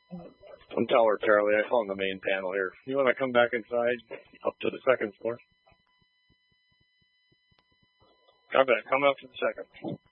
I'm Tower Charlie. I found the main panel here. You want to come back inside, up to the second floor? Come back. Come up to the second.